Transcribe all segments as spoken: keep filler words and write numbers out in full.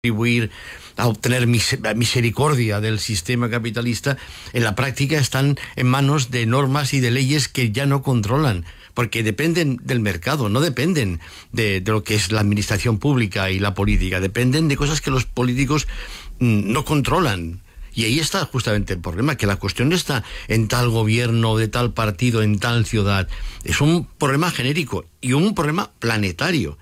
contribuir a obtener misericordia del sistema capitalista, en la práctica están en manos de normas y de leyes que ya no controlan, porque dependen del mercado, no dependen de, de lo que es la administración pública y la política, dependen de cosas que los políticos mm, no controlan. Y ahí está justamente el problema, que la cuestión no está en tal gobierno, de tal partido, en tal ciudad. Es un problema genérico y un problema planetario.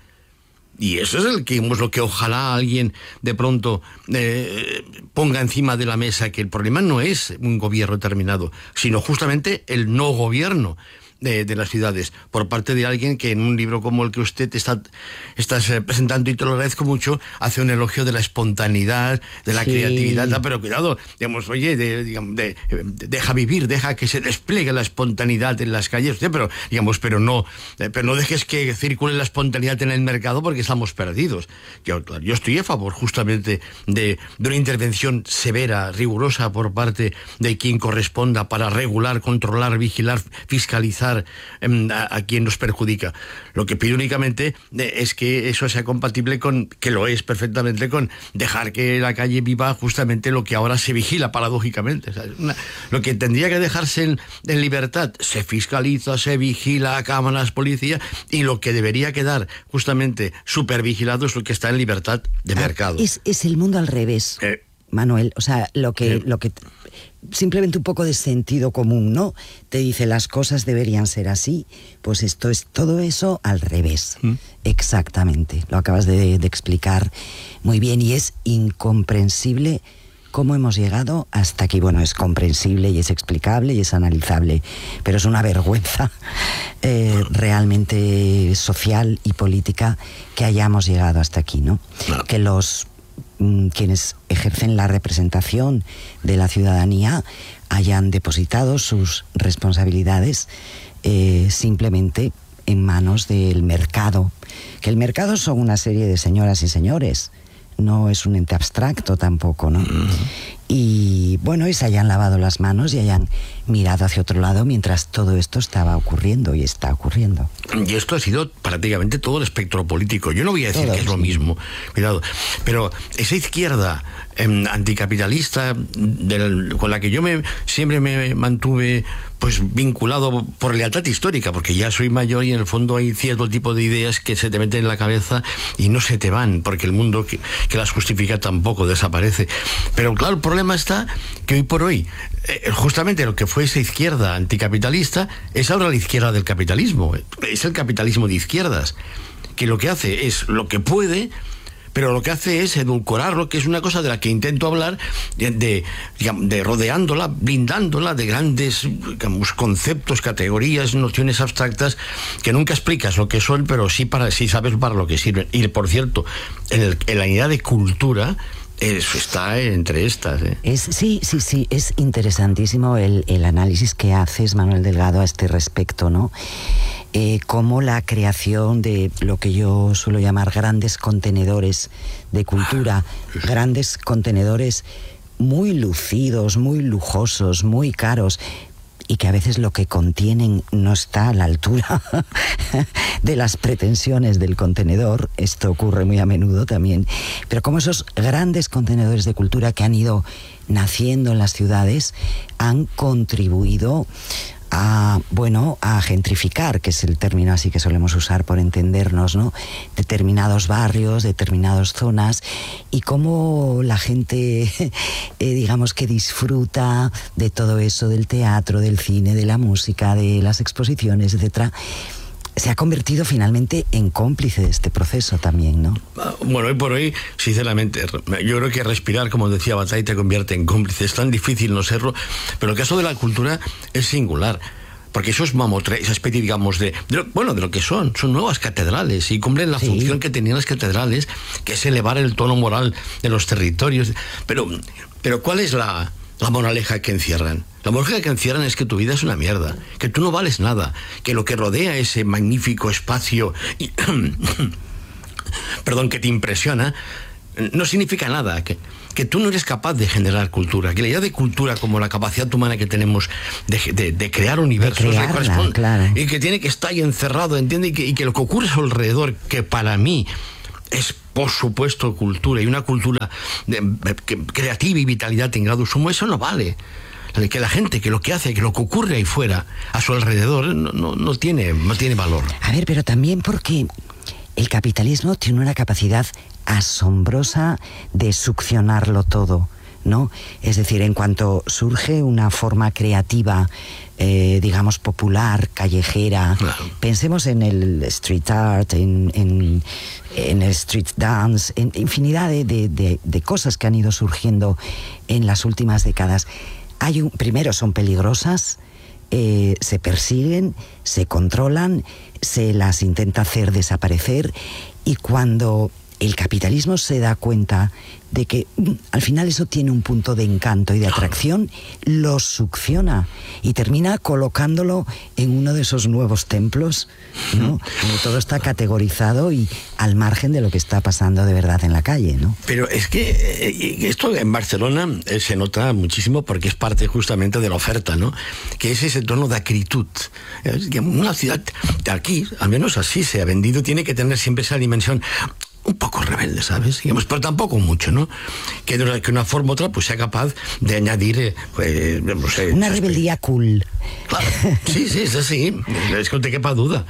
Y eso es el que, pues, lo que ojalá alguien de pronto eh, ponga encima de la mesa, que el problema no es un gobierno determinado, sino justamente el no gobierno de, de las ciudades, por parte de alguien que en un libro como el que usted está estás eh, presentando, y te lo agradezco mucho, hace un elogio de la espontaneidad, de la sí. creatividad, ¿no? Pero cuidado, digamos, oye, de, digamos, de, de, deja vivir, deja que se despliegue la espontaneidad en las calles, ¿sí? pero digamos, pero no, eh, pero no dejes que circule la espontaneidad en el mercado, porque estamos perdidos. Yo, yo estoy a favor justamente de, de una intervención severa, rigurosa por parte de quien corresponda para regular, controlar, vigilar, fiscalizar A, a quien nos perjudica. Lo que pido únicamente es que eso sea compatible con, que lo es perfectamente, con dejar que la calle viva justamente lo que ahora se vigila paradójicamente. O sea, una, lo que tendría que dejarse en, en libertad se fiscaliza, se vigila, cámaras, policía, y lo que debería quedar justamente supervigilado es lo que está en libertad de ah, mercado. Es, es el mundo al revés, eh, Manuel. O sea, lo que... Eh, lo que simplemente un poco de sentido común, ¿no? Te dice, las cosas deberían ser así. Pues esto es todo eso al revés. ¿Mm? Exactamente. Lo acabas de, de explicar muy bien, y es incomprensible cómo hemos llegado hasta aquí. Bueno, es comprensible y es explicable y es analizable, pero es una vergüenza eh, realmente social y política que hayamos llegado hasta aquí, ¿no? No. Que los quienes ejercen la representación de la ciudadanía hayan depositado sus responsabilidades eh, simplemente en manos del mercado. Que el mercado son una serie de señoras y señores, no es un ente abstracto tampoco, ¿no? Mm. Y bueno, y se hayan lavado las manos y hayan mirado hacia otro lado mientras todo esto estaba ocurriendo y está ocurriendo. Y esto ha sido prácticamente todo el espectro político. Yo no voy a decir todo, que es lo sí. mismo, cuidado, pero esa izquierda eh, anticapitalista del, con la que yo me siempre me mantuve pues vinculado por lealtad histórica, porque ya soy mayor y en el fondo hay cierto tipo de ideas que se te meten en la cabeza y no se te van, porque el mundo que, que las justifica tampoco desaparece. Pero claro, el problema está que hoy por hoy eh, justamente lo que fue esa izquierda anticapitalista es ahora la izquierda del capitalismo. Es el capitalismo de izquierdas, que lo que hace es lo que puede, pero lo que hace es edulcorarlo, que es una cosa de la que intento hablar, de, de, de rodeándola, blindándola de grandes, digamos, conceptos, categorías, nociones abstractas que nunca explicas lo que son, pero sí, para, sí sabes para lo que sirven. Y por cierto, en, el, en la unidad de cultura, eso está entre estas. ¿eh? Es, sí, sí, sí, es interesantísimo el, el análisis que haces, Manuel Delgado, a este respecto, ¿no? Eh, como la creación de lo que yo suelo llamar grandes contenedores de cultura, grandes contenedores muy lucidos, muy lujosos, muy caros, y que a veces lo que contienen no está a la altura de las pretensiones del contenedor. Esto ocurre muy a menudo también. Pero como esos grandes contenedores de cultura que han ido naciendo en las ciudades han contribuido a, bueno, a gentrificar, que es el término así que solemos usar por entendernos, ¿no? Determinados barrios, determinadas zonas, y cómo la gente, eh, digamos que disfruta de todo eso, del teatro, del cine, de la música, de las exposiciones, etcétera. Se ha convertido finalmente en cómplice de este proceso también, ¿no? Bueno, hoy por hoy, sinceramente, yo creo que respirar, como decía Bataille, te convierte en cómplice. Es tan difícil no serlo, pero el caso de la cultura es singular, porque eso es mamotre, esa especie, digamos, de, de bueno, de lo que son, son nuevas catedrales, y cumplen la sí. función que tenían las catedrales, que es elevar el tono moral de los territorios. Pero, pero ¿cuál es la, la moraleja que encierran? La moraleja que encierran es que tu vida es una mierda, que tú no vales nada, que lo que rodea ese magnífico espacio y, perdón, que te impresiona, no significa nada, que, que tú no eres capaz de generar cultura, que la idea de cultura como la capacidad humana que tenemos de, de, de crear universos, de crearla, claro. y que tiene que estar ahí encerrado, ¿entiendes? Y que, y que lo que ocurre a su alrededor, que para mí es por supuesto, cultura, y una cultura de, de, creativa y vitalidad en grado sumo, eso no vale. Que la gente, que lo que hace, que lo que ocurre ahí fuera, a su alrededor, no, no, no, tiene, no tiene valor. A ver, pero también porque el capitalismo tiene una capacidad asombrosa de succionarlo todo, ¿no? Es decir, en cuanto surge una forma creativa, eh, digamos, popular, callejera, claro. Pensemos en el street art, en, en, en el street dance, en infinidad de, de, de, de cosas que han ido surgiendo en las últimas décadas. Hay un, primero son peligrosas, eh, se persiguen, se controlan, se las intenta hacer desaparecer, y cuando el capitalismo se da cuenta de que mm, al final eso tiene un punto de encanto y de atracción, lo succiona y termina colocándolo en uno de esos nuevos templos, ¿no? Donde todo está categorizado y al margen de lo que está pasando de verdad en la calle, ¿no? Pero es que eh, esto en Barcelona eh, se nota muchísimo porque es parte justamente de la oferta, ¿no? Que es ese tono de acritud. Es que una ciudad de aquí, al menos así se ha vendido, tiene que tener siempre esa dimensión un poco rebelde, ¿sabes? Digamos, pero tampoco mucho, ¿no? Que de una, que una forma u otra pues sea capaz de añadir eh, pues, no sé, una rebeldía cool. Claro, sí, sí, es así, es que no te quepa duda.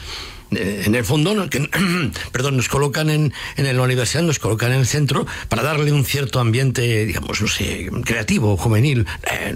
En el fondo, no, que, perdón, nos colocan en, en la universidad, nos colocan en el centro para darle un cierto ambiente, digamos, no sé, creativo, juvenil, eh,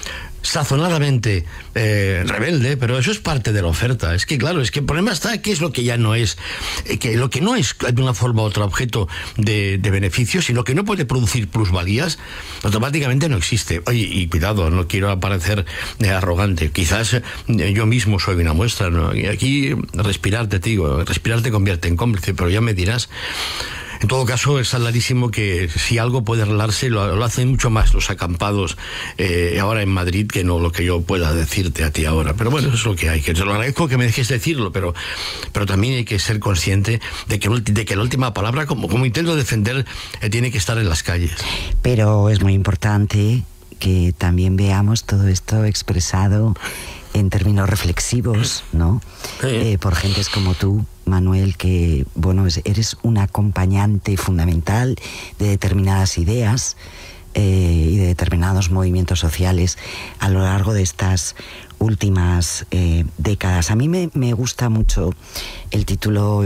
sazonadamente eh, rebelde, pero eso es parte de la oferta. Es que claro, es que el problema está que es lo que ya no es, eh, que lo que no es de una forma u otra objeto de, de beneficio, sino que no puede producir plusvalías, automáticamente no existe. Oye, y cuidado, no quiero parecer eh, arrogante, quizás eh, yo mismo soy una muestra, ¿no? Y aquí respirar, te digo, respirar te convierte en cómplice, pero ya me dirás. En todo caso, es clarísimo que si algo puede arreglarse, lo, lo hacen mucho más los acampados eh, ahora en Madrid que no lo que yo pueda decirte a ti ahora. Pero bueno, eso es lo que hay. Que te lo agradezco que me dejes decirlo, pero, pero también hay que ser consciente de que, de que la última palabra, como, como intento defender, eh, tiene que estar en las calles. Pero es muy importante que también veamos todo esto expresado en términos reflexivos, ¿no? Sí. Eh, por gentes como tú, Manuel, que, bueno, eres un acompañante fundamental de determinadas ideas eh, y de determinados movimientos sociales a lo largo de estas últimas eh, décadas. A mí me, me gusta mucho el título,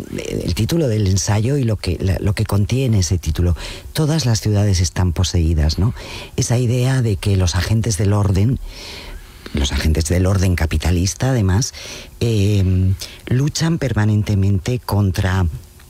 el título del ensayo y lo que, la, lo que contiene ese título. Todas las ciudades están poseídas, ¿no? Esa idea de que los agentes del orden los agentes del orden capitalista, además, eh, luchan permanentemente contra,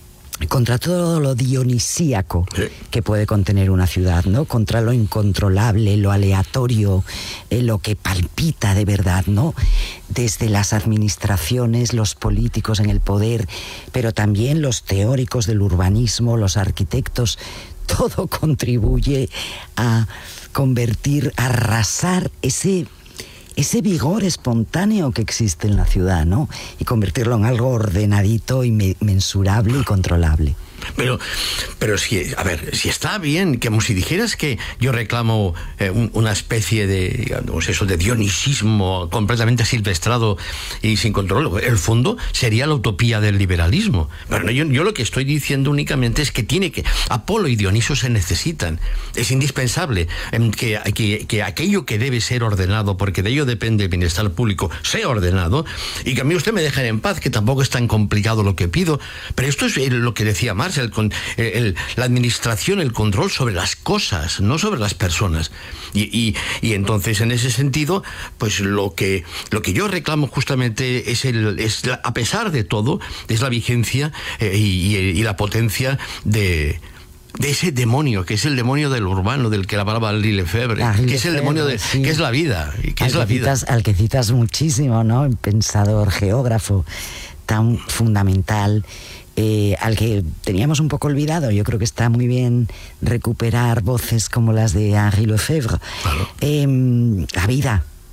contra todo lo dionisíaco sí. que puede contener una ciudad, ¿no? Contra lo incontrolable, lo aleatorio, eh, lo que palpita de verdad, ¿no? Desde las administraciones, los políticos en el poder, pero también los teóricos del urbanismo, los arquitectos, todo contribuye a convertir, a arrasar ese... ese vigor espontáneo que existe en la ciudad, ¿no? Y convertirlo en algo ordenadito y me- mensurable y controlable. Pero, pero si, a ver, si está bien, como si dijeras que yo reclamo eh, un, una especie de, digamos, eso, de dionisismo completamente silvestrado y sin control, el fondo sería la utopía del liberalismo. Pero no, yo, yo lo que estoy diciendo únicamente es que tiene que, Apolo y Dioniso se necesitan, es indispensable eh, que, que, que aquello que debe ser ordenado, porque de ello depende el bienestar público, sea ordenado, y que a mí usted me deje en paz, que tampoco es tan complicado lo que pido, pero esto es lo que decía Marx. El, el, la administración, el control sobre las cosas, no sobre las personas. Y, y, y entonces, en ese sentido, pues lo que, lo que yo reclamo justamente es, el, es la, a pesar de todo, es la vigencia eh, y, y la potencia de... de ese demonio, que es el demonio del urbano, del que hablaba Henri Lefebvre, ah, que es el demonio de, sí. que es la vida, que al es la que vida. Citas, al que citas muchísimo, ¿no? Un pensador, geógrafo tan fundamental, eh, al que teníamos un poco olvidado. Yo creo que está muy bien recuperar voces como las de Henri Lefebvre. Claro. Eh, la vida,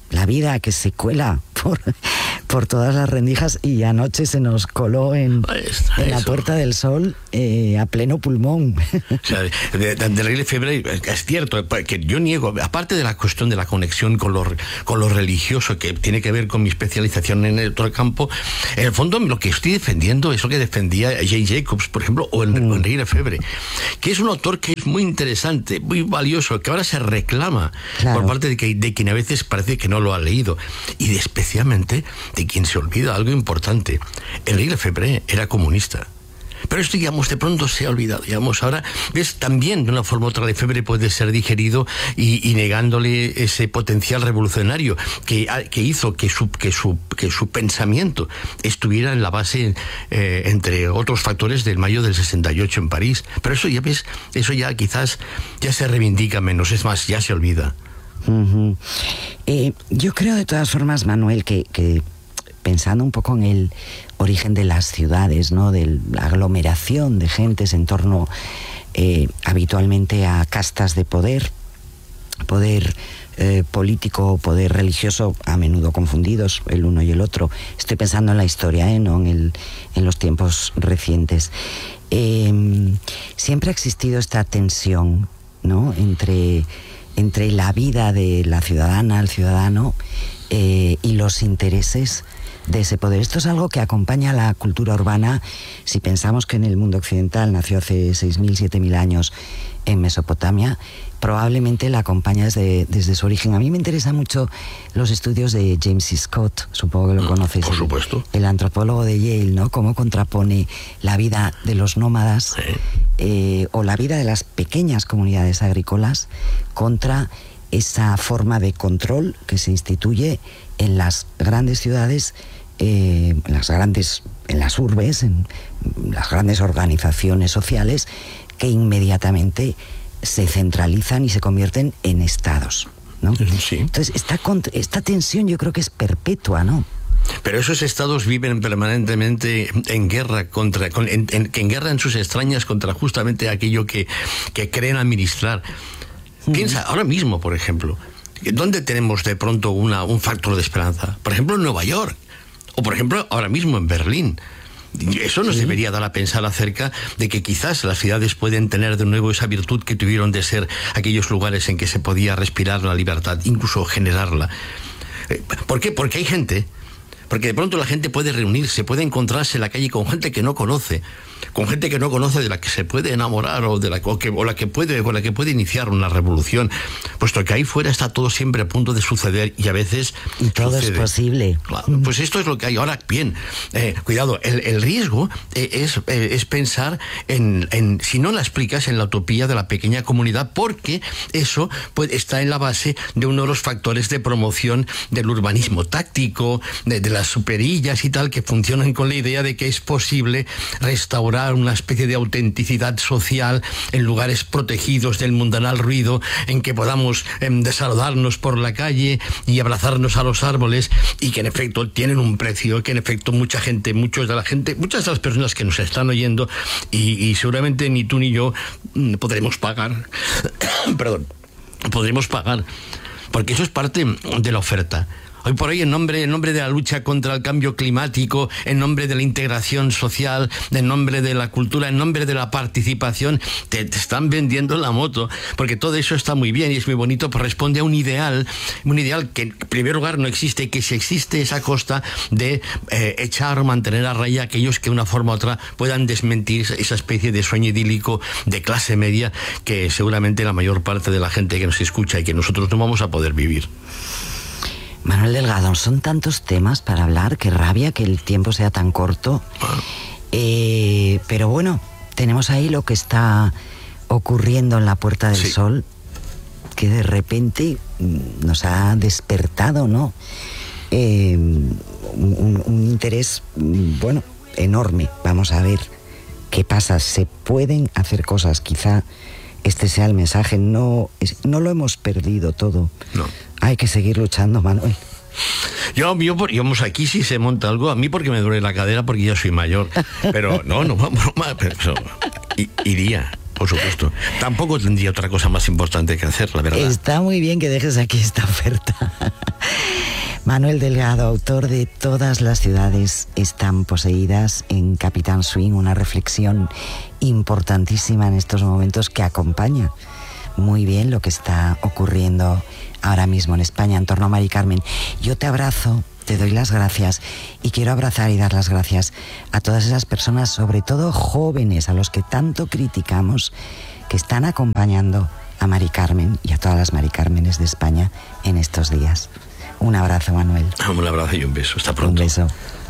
la vida que se cuela por, por todas las rendijas, y anoche se nos coló en, en la Puerta del Sol eh, a pleno pulmón. O sea, de, de, de Rey Lefebvre, es cierto, que yo niego, aparte de la cuestión de la conexión con lo, con lo religioso, que tiene que ver con mi especialización en el otro campo, en el fondo lo que estoy defendiendo es lo que defendía Jane Jacobs, por ejemplo, o en, mm. en Rey Lefebvre, que es un autor que es muy interesante, muy valioso, que ahora se reclama claro. por parte de, que, de quien a veces parece que no lo ha leído, y de, especialmente de quien se olvida algo importante. Henri Lefebvre era comunista. Pero esto, digamos, de pronto se ha olvidado. Digamos, ahora, ves, también de una forma u otra Lefebvre puede ser digerido y, y negándole ese potencial revolucionario que, que hizo que su, que, su, que su pensamiento estuviera en la base, eh, entre otros factores, del mayo del sesenta y ocho en París. Pero eso ya ves, eso ya quizás ya se reivindica menos, es más, ya se olvida. Uh-huh. Eh, yo creo de todas formas, Manuel, que, que pensando un poco en el origen de las ciudades, ¿no?, de la aglomeración de gentes en torno eh, habitualmente a castas de poder, poder eh, político, poder religioso, a menudo confundidos el uno y el otro. Estoy pensando en la historia, ¿eh?, no en, el, en los tiempos recientes. Eh, siempre ha existido esta tensión, ¿no?, entre... entre la vida de la ciudadana, el ciudadano, eh, y los intereses de ese poder. Esto es algo que acompaña a la cultura urbana. Si pensamos que en el mundo occidental nació hace seis mil, siete mil años en Mesopotamia, probablemente la acompaña desde, desde su origen. A mí me interesan mucho los estudios de James C. Scott, supongo que lo conoces. Por supuesto. El, el antropólogo de Yale, ¿no? Cómo contrapone la vida de los nómadas, sí. eh, o la vida de las pequeñas comunidades agrícolas contra esa forma de control que se instituye en las grandes ciudades, eh, en las grandes, en las urbes, en las grandes organizaciones sociales, que inmediatamente se centralizan y se convierten en estados, ¿no? Sí. Entonces, esta, esta tensión yo creo que es perpetua, ¿no? Pero esos estados viven permanentemente en guerra contra, con, en, en, en guerra en sus extrañas contra justamente aquello que, que creen administrar. Mm. Piensa, ahora mismo, por ejemplo, ¿dónde tenemos de pronto una, un factor de esperanza? Por ejemplo, en Nueva York, o por ejemplo, ahora mismo en Berlín. Eso nos sí. debería dar a pensar acerca de que quizás las ciudades pueden tener de nuevo esa virtud que tuvieron de ser aquellos lugares en que se podía respirar la libertad, incluso generarla. ¿Por qué? Porque hay gente, porque de pronto la gente puede reunirse, puede encontrarse en la calle con gente que no conoce, con gente que no conoce, de la que se puede enamorar, o de la o que, o la que puede con la que puede iniciar una revolución, puesto que ahí fuera está todo siempre a punto de suceder, y a veces y todo sucede. Es posible. Claro, pues esto es lo que hay. Ahora bien, eh, cuidado, el, el riesgo eh, es, eh, es pensar en, en, si no la explicas, en la utopía de la pequeña comunidad, porque eso pues, está en la base de uno de los factores de promoción del urbanismo táctico, de, de las superillas y tal, que funcionan con la idea de que es posible restaurar una especie de autenticidad social en lugares protegidos del mundanal ruido, en que podamos eh, desahogarnos por la calle y abrazarnos a los árboles, y que en efecto tienen un precio, que en efecto mucha gente, muchos de la gente, muchas de las personas que nos están oyendo, y, y seguramente ni tú ni yo mm, podremos pagar, perdón, podremos pagar, porque eso es parte de la oferta. Hoy por hoy, en nombre, en nombre de la lucha contra el cambio climático, en nombre de la integración social, en nombre de la cultura, en nombre de la participación, te, te están vendiendo la moto, porque todo eso está muy bien y es muy bonito, pero responde a un ideal, un ideal que en primer lugar no existe, y que si existe es a costa de eh, echar o mantener a raya a aquellos que de una forma u otra puedan desmentir esa especie de sueño idílico de clase media que seguramente la mayor parte de la gente que nos escucha y que nosotros no vamos a poder vivir. Manuel Delgado, son tantos temas para hablar, qué rabia que el tiempo sea tan corto. Eh, pero bueno, tenemos ahí lo que está ocurriendo en la Puerta del sí. Sol, que de repente nos ha despertado, ¿no? Eh, un, un interés, bueno, enorme. Vamos a ver qué pasa. Se pueden hacer cosas, quizá este sea el mensaje. No, no lo hemos perdido todo. No. Hay que seguir luchando, Manuel. Yo, yo, yo, aquí sí se monta algo, a mí porque me duele la cadera, porque ya soy mayor. Pero no, no, vamos, pero eso, iría, por supuesto. Tampoco tendría otra cosa más importante que hacer, la verdad. Está muy bien que dejes aquí esta oferta. Manuel Delgado, autor de Todas las ciudades están poseídas, en Capitán Swing, una reflexión importantísima en estos momentos que acompaña muy bien lo que está ocurriendo ahora mismo en España en torno a Mari Carmen. Yo te abrazo, te doy las gracias y quiero abrazar y dar las gracias a todas esas personas, sobre todo jóvenes, a los que tanto criticamos, que están acompañando a Mari Carmen y a todas las Mari Cármenes de España en estos días. Un abrazo, Manuel. Un abrazo y un beso. Hasta pronto. Un beso.